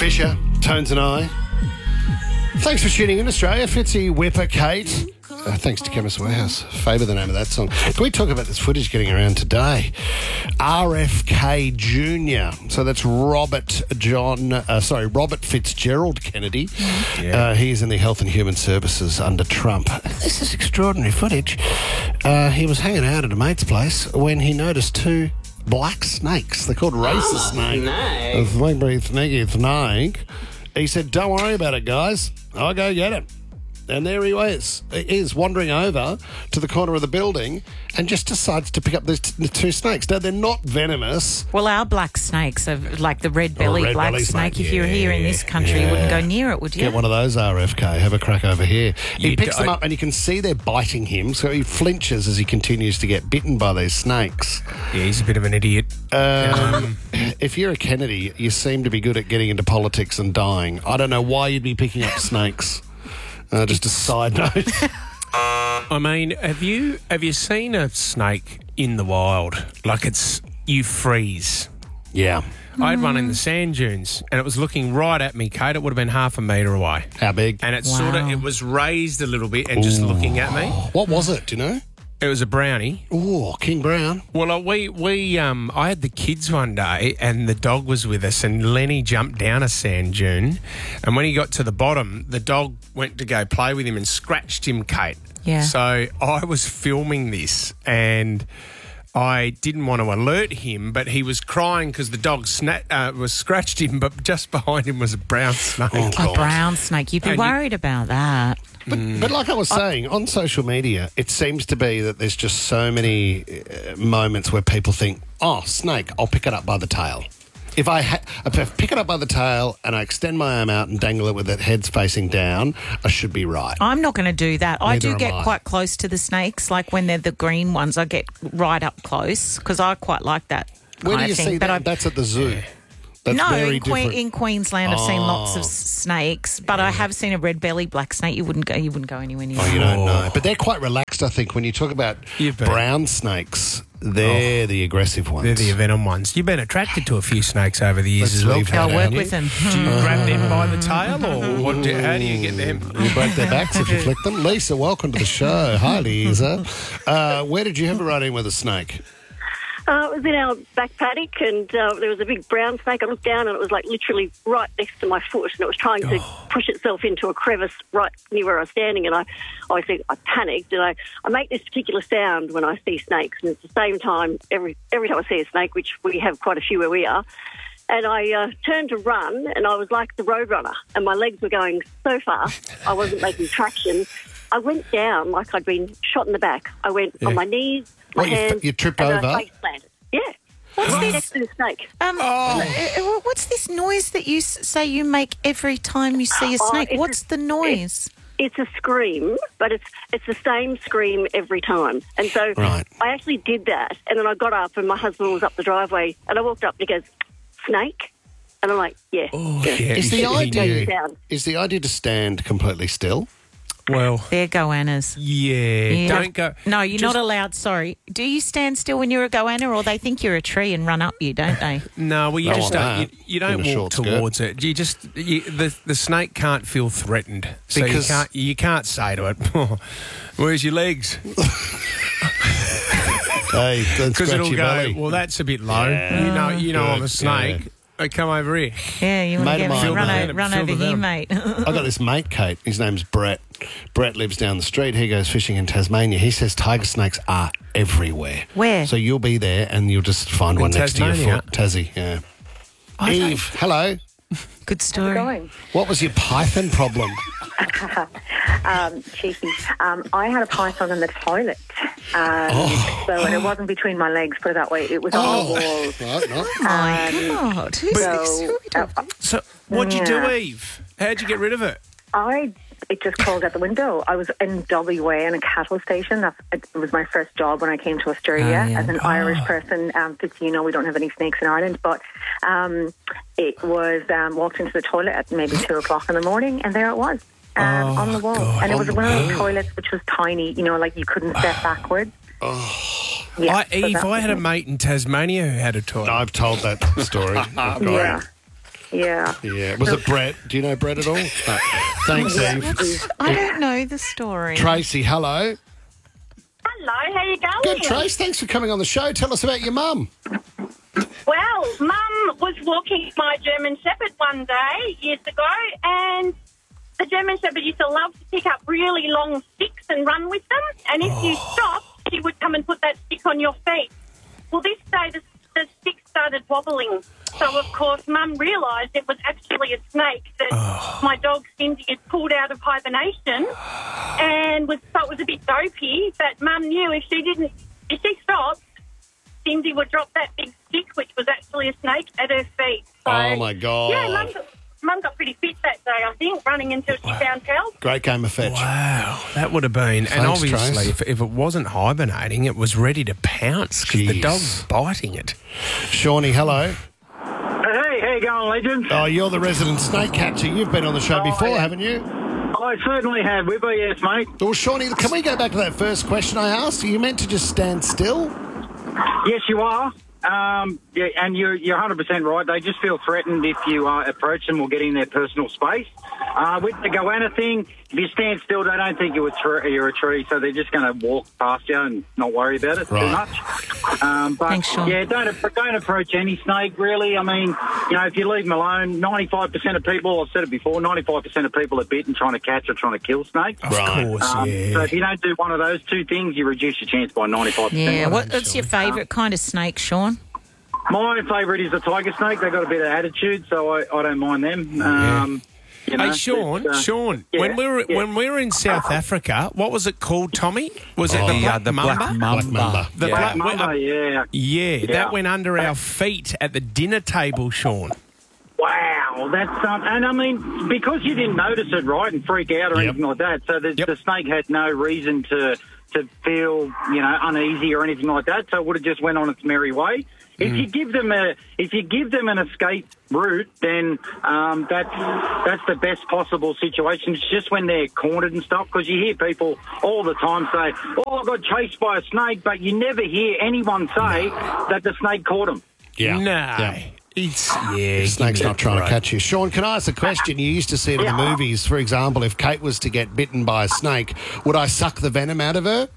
Fisher, Tones and I. Thanks for tuning in, Australia. Fitzy, Whipper, Kate. Thanks to Chemist Warehouse. Favour the name of that song. Can we talk about this footage getting around today? RFK Jr. So that's Robert Fitzgerald Kennedy. Yeah. He's in the Health and Human Services under Trump. This is extraordinary footage. He was hanging out at a mate's place when he noticed two black snakes. They're called racist snake. A snake. He said, "Don't worry about it, guys. I'll go get him." And there he is wandering over to the corner of the building and just decides to pick up the two snakes. Now, they're not venomous. Well, our black snakes are like the red-bellied black snake. If you're here in this country, you wouldn't go near it, would you? Get one of those, RFK. Have a crack over here. He picks them up and you can see they're biting him, so he flinches as he continues to get bitten by these snakes. Yeah, he's a bit of an idiot. If you're a Kennedy, you seem to be good at getting into politics and dying. I don't know why you'd be picking up snakes. Just a side note. I mean, have you seen a snake in the wild? Like you freeze. Yeah. I had one in the sand dunes, and it was looking right at me, Kate. It would have been half a metre away. How big? And it it was raised a little bit and just looking at me. What was it? Do you know? It was a brownie. Oh, King Brown. Well, I had the kids one day, and the dog was with us, and Lenny jumped down a sand dune, and when he got to the bottom, the dog went to go play with him and scratched him, Kate. Yeah. So I was filming this, and I didn't want to alert him, but he was crying because the dog was scratched him, but just behind him was a brown snake. A brown snake. You'd be worried about that. But like I was saying, on social media, it seems to be that there's just so many moments where people think, oh, snake, I'll pick it up by the tail. If I pick it up by the tail and I extend my arm out and dangle it with it heads facing down, I should be right. I'm not going to do that. I Neither do am get I. quite close to the snakes, like when they're the green ones, I get right up close because I quite like that Where kind do you of thing. see that? That's at the zoo. That's very different. In Queensland, I've seen lots of snakes, but I have seen a red-bellied black snake. You wouldn't go anywhere near. Oh, you don't know. But they're quite relaxed, I think. When you talk about brown snakes, they're the aggressive ones. They're the venom ones. You've been attracted to a few snakes over the years as well. I'll work with them. Do you grab them by the tail, or how do you get them? You break their backs if you flick them. Lisa, welcome to the show. Hi, Lisa. Where did you have a run-in with a snake? It was in our back paddock, and there was a big brown snake. I looked down, and it was like literally right next to my foot, and it was trying to push itself into a crevice right near where I was standing. And I panicked, and I make this particular sound when I see snakes, and at the same time, every time I see a snake, which we have quite a few where we are, and I turned to run, and I was like the roadrunner, and my legs were going so fast, I wasn't making traction. I went down like I'd been shot in the back. I went on my knees, my hands, you tripped and over? I face planted. Yeah. What's this? Next to the snake. What's this noise that you say you make every time you see a snake? What's the noise? It's a scream, but it's the same scream every time. And so I actually did that, and then I got up, and my husband was up the driveway, and I walked up, and he goes, "Snake?" And I'm like, "Yeah." Is the idea to stand completely still? Well, they're goannas. Yeah, don't go. No, you're not allowed. Sorry. Do you stand still when you're a goanna, or they think you're a tree and run up you, don't they? No, well, you just don't. You don't walk towards it. You just the snake can't feel threatened, so you can't say to it, "Where's your legs?" Hey, because it'll go. Belly. Well, that's a bit low. You know, I'm a snake. Yeah. Hey, come over here. Yeah, you want to run over here, mate. I got this mate, Kate. His name's Brett. Brett lives down the street. He goes fishing in Tasmania. He says tiger snakes are everywhere. Where? So you'll be there and you'll just find one next to your foot. Tassie, yeah. Eve, hello. Good story. How's it going? What was your python problem? Cheeky. I had a python in the toilet. And it wasn't between my legs, put it that way. It was on the wall. Right, no. Oh, my God. Who's this? So what'd you do, Eve? How'd you get rid of it? It just crawled out the window. I was in WA in a cattle station. It was my first job when I came to Australia as an Irish person. We don't have any snakes in Ireland, but it was walked into the toilet at maybe 2 o'clock in the morning, and there it was on the wall. God. And it was one of those toilets which was tiny, like you couldn't step backwards. Yeah, I had a mate in Tasmania who had a toilet. I've told that story. Yeah. Yeah. Yeah. Was it Brett? Do you know Brett at all? No. Thanks, Eve. I don't know the story. Tracy, hello. Hello, how you going? Good, Trace. Thanks for coming on the show. Tell us about your mum. Well, Mum was walking my German Shepherd one day years ago, and the German Shepherd used to love to pick up really long sticks and run with them. And if you stopped, she would come and put that stick on your feet. Well, this day the stick started wobbling. So, of course, Mum realised it was actually a snake that my dog Cindy had pulled out of hibernation, and thought was a bit dopey. But Mum knew if she stopped, Cindy would drop that big stick, which was actually a snake, at her feet. So, Oh, my God. Yeah, Mum got pretty fit that day, I think, running until she found help. Great game of fetch. Wow, that would have been... and Thanks, obviously, Trace. if it wasn't hibernating, it was ready to pounce because the Jeez. dog's biting it. Shawnee, hello. Hey, how you going, legends? Oh, you're the resident snake catcher. You've been on the show before, yeah. haven't you? I certainly have, Wibber, yes, mate. Well, Shawnee, can we go back to that first question I asked? Are you meant to just stand still? Yes, you are. Yeah, and you're 100% right. They just feel threatened if you approach them or get in their personal space. With the goanna thing, if you stand still, they don't think you're a tree, so they're just going to walk past you and not worry about it too much. But Thanks, Sean. yeah, don't approach any snake, really. I mean, if you leave them alone, 95% of people, I've said it before, 95% of people are bitten trying to catch or trying to kill snakes. Of course, So if you don't do one of those two things, you reduce your chance by 95%. Yeah, what's your favourite kind of snake, Sean? My favourite is the tiger snake. They've got a bit of attitude, so I don't mind them. Hey, Sean, yeah, when we were in South Africa, what was it called, Tommy? Was it the Black Black Mamba? Mamba. The Black Black Mamba, yeah. Yeah, that went under our feet at the dinner table, Sean. Wow, that's and I mean, because you didn't notice it, right, and freak out or anything like that, so the snake had no reason to feel, uneasy or anything like that, so it would have just went on its merry way. If you give them an escape route, then that's the best possible situation. It's just when they're cornered and stuff, because you hear people all the time say, "Oh, I got chased by a snake," but you never hear anyone say that the snake caught them. Yeah. No. Yeah. The The snake's not trying to catch you. Sean, can I ask a question? You used to see it in the movies. For example, if Kate was to get bitten by a snake, would I suck the venom out of her?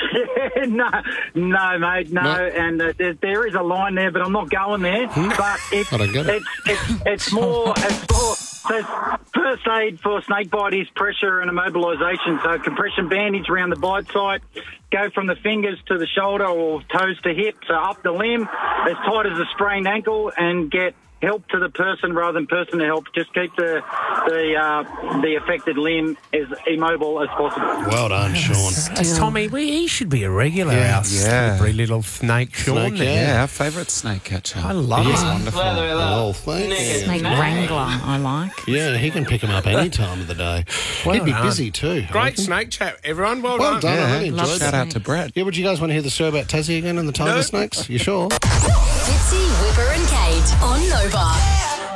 No, mate, no. And there is a line there, but I'm not going there. But I don't get it. it's more. So first aid for snake bite is pressure and immobilisation. So compression bandage around the bite site, go from the fingers to the shoulder or toes to hip, so up the limb, as tight as a sprained ankle, and get help to the person rather than person to help. Just keep the affected limb as immobile as possible. Well done, Sean. Tommy, he should be a regular, our slippery little snake, Sean. Snake, Yeah, our favourite snake catcher. I love He's it. wonderful. Oh, thanks. Snake wrangler, I like. Yeah, he can pick him up any time of the day. Well He'd be done. busy too. I Great reckon. snake chat, everyone. Well Well done. I really Yeah. enjoyed Shout that. out to Brett. Yeah, would you guys want to hear the story about Tassie again and the tiger No. snakes? You sure? Fitzy, Whipper and Kate on Nova.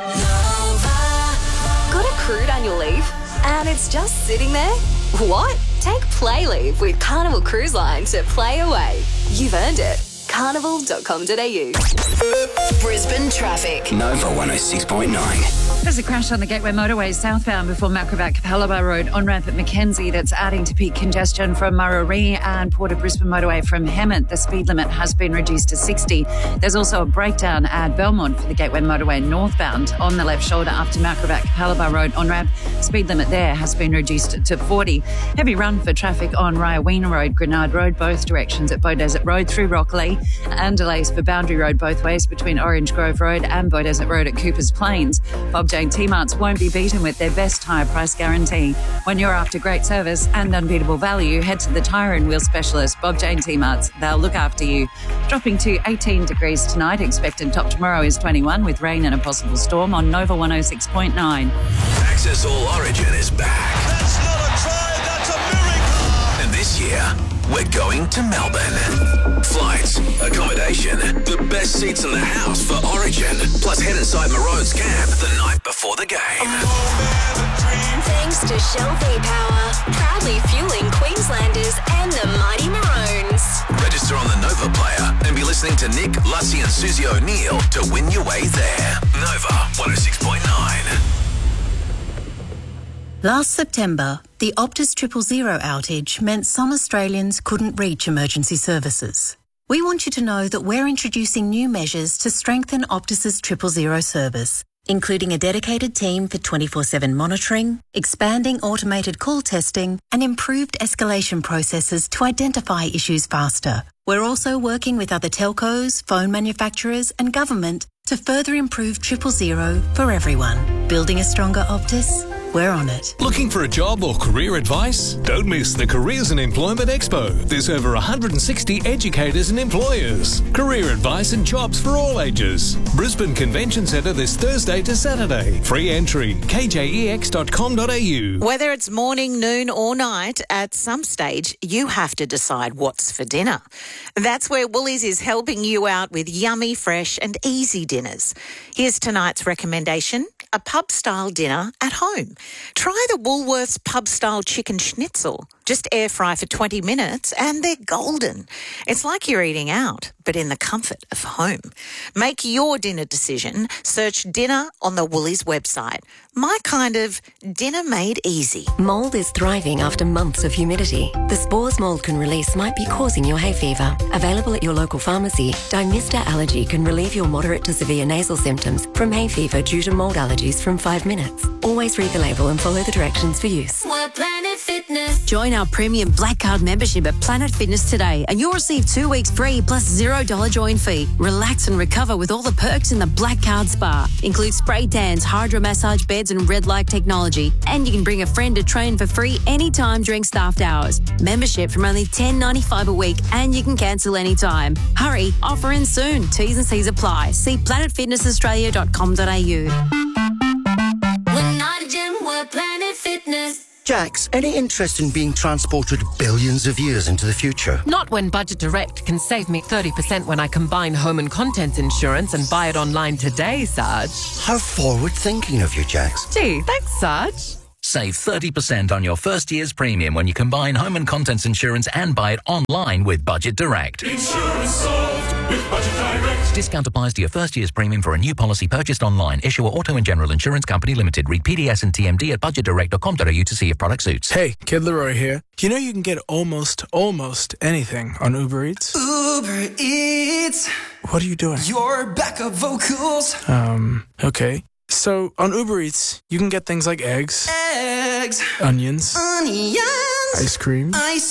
Got a crude annual leave and it's just sitting there? What? Take Play Leave with Carnival Cruise Line to play away. You've earned it. Carnival.com.au. Brisbane traffic. Nova 106.9. There's a crash on the Gateway Motorway southbound before Macrovac Capalaba Road on ramp at Mackenzie that's adding to peak congestion from Murray and Port of Brisbane Motorway from Hemmant. The speed limit has been reduced to 60. There's also a breakdown at Belmont for the Gateway Motorway northbound on the left shoulder after Macrovac Capalaba Road on ramp. Speed limit there has been reduced to 40. Heavy run for traffic on Ryawena Road, Grenard Road, both directions at Beaudesert Road through Rockley, and delays for Boundary Road both ways between Orange Grove Road and Beaudesert Road at Coopers Plains. Bob Jane T-Marts won't be beaten with their best tyre price guarantee. When you're after great service and unbeatable value, head to the tyre and wheel specialist, Bob Jane T-Marts. They'll look after you. Dropping to 18 degrees tonight. Expected top tomorrow is 21 with rain and a possible storm on Nova 106.9. Access All Origin is back. That's not a try, that's a miracle! And this year, we're going to Melbourne. Flights, accommodation, the best seats in the house for Origin. Plus head inside Maroon's camp the night before the game. Thanks to Shell V-Power, proudly fueling Queenslanders and the mighty Maroons. Register on the Nova player and be listening to Nick, Lussie and Susie O'Neill to win your way there. Nova 106.9. Last September, the Optus 000 outage meant some Australians couldn't reach emergency services. We want you to know that we're introducing new measures to strengthen Optus's 000 service, including a dedicated team for 24/7 monitoring, expanding automated call testing, and improved escalation processes to identify issues faster. We're also working with other telcos, phone manufacturers, and government to further improve 000 for everyone. Building a stronger Optus? We're on it. Looking for a job or career advice? Don't miss the Careers and Employment Expo. There's over 160 educators and employers. Career advice and jobs for all ages. Brisbane Convention Centre this Thursday to Saturday. Free entry, kjex.com.au. Whether it's morning, noon or night, at some stage you have to decide what's for dinner. That's where Woolies is helping you out with yummy, fresh and easy dinners. Here's tonight's recommendation: a pub-style dinner at home. Try the Woolworths pub-style chicken schnitzel. Just air fry for 20 minutes and they're golden. It's like you're eating out, but in the comfort of home. Make your dinner decision. Search dinner on the Woolies website. My kind of dinner made easy. Mould is thriving after months of humidity. The spores mould can release might be causing your hay fever. Available at your local pharmacy, Dimista Allergy can relieve your moderate to severe nasal symptoms from hay fever due to mould allergies from 5 minutes. Always read the label and follow the directions for use. We're Planet Fitness. Join our premium Black Card membership at Planet Fitness today and you'll receive 2 weeks free plus $0 join fee. Relax and recover with all the perks in the Black Card Spa. Includes spray tans, hydro massage beds and red light technology. And you can bring a friend to train for free anytime during staffed hours. Membership from only $10.95 a week and you can cancel anytime. Hurry, offer ends soon. T's and C's apply. See planetfitnessaustralia.com.au. We're not a gym, we're Planet Fitness. Jax, any interest in being transported billions of years into the future? Not when Budget Direct can save me 30% when I combine home and contents insurance and buy it online today, Sarge. How forward-thinking of you, Jax. Gee, thanks, Sarge. Save 30% on your first year's premium when you combine home and contents insurance and buy it online with Budget Direct. Insurance solved with Budget Direct. Discount applies to your first year's premium for a new policy purchased online. Issuer Auto and General Insurance Company Limited. Read PDS and TMD at budgetdirect.com.au to see if product suits. Hey, Kid Leroy here. You know you can get almost anything on Uber Eats? Uber Eats. What are you doing? Your backup vocals. Okay. So, on Uber Eats, you can get things like eggs, onions, ice cream,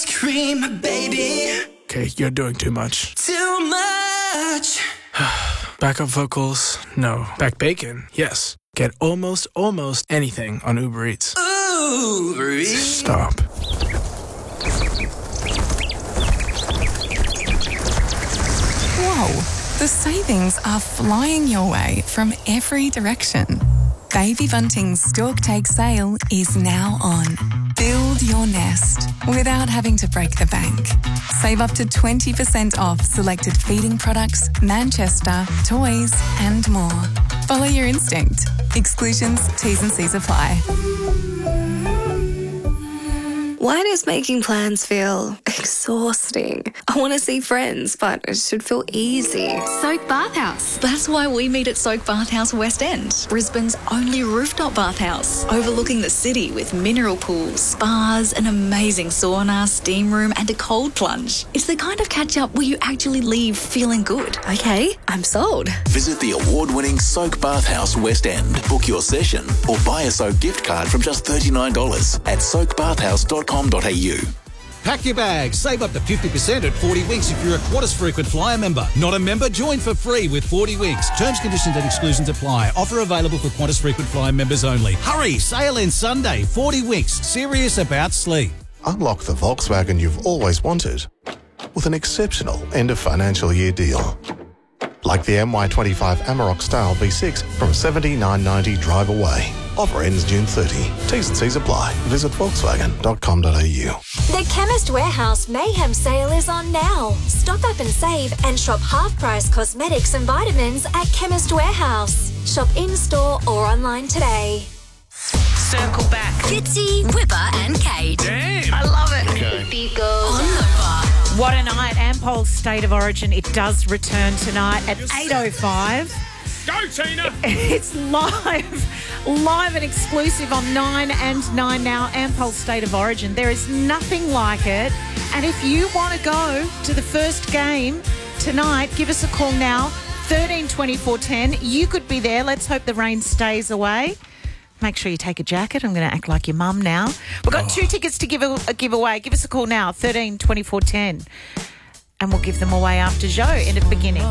baby. Okay, you're doing too much. Too much. Backup vocals, no. Back bacon, yes. Get almost anything on Uber Eats. Uber Eats. Stop. Whoa, the savings are flying your way from every direction. Baby Bunting's Stork Take sale is now on. Build your nest without having to break the bank. Save up to 20% off selected feeding products, Manchester, toys and more. Follow your instinct. Exclusions, T's and C's apply. Why does making plans feel exhausting? I want to see friends, but it should feel easy. Soak Bathhouse. That's why we meet at Soak Bathhouse West End, Brisbane's only rooftop bathhouse, overlooking the city with mineral pools, spas, an amazing sauna, steam room, and a cold plunge. It's the kind of catch-up where you actually leave feeling good. Okay, I'm sold. Visit the award-winning Soak Bathhouse West End. Book your session or buy a Soak gift card from just $39 at soakbathhouse.com.au. Pack your bags. Save up to 50% at 40 Winks if you're a Qantas Frequent Flyer member. Not a member? Join for free with 40 Winks. Terms, conditions and exclusions apply. Offer available for Qantas Frequent Flyer members only. Hurry! Sale ends Sunday. 40 Winks. Serious about sleep. Unlock the Volkswagen you've always wanted with an exceptional end of financial year deal. Like the MY25 Amarok Style V6 from $79.90 drive away. Offer ends June 30. T's and C's apply. Visit Volkswagen.com.au. The Chemist Warehouse Mayhem sale is on now. Stock up and save and shop half-price cosmetics and vitamins at Chemist Warehouse. Shop in-store or online today. Circle back. Fitzy, Whipper and Kate. Damn. I love it. Okay. On the bar. What a night. Ampol's State of Origin, it does return tonight at 8:05. Go, Tina! It's live and exclusive on 9 and 9 Now and Pulse State of Origin. There is nothing like it. And if you want to go to the first game tonight, give us a call now, 13 24 10. You could be there. Let's hope the rain stays away. Make sure you take a jacket. I'm going to act like your mum now. We've got 2 tickets to give away. Give us a call now, 13 24 10. And we'll give them away after Joe in the beginning.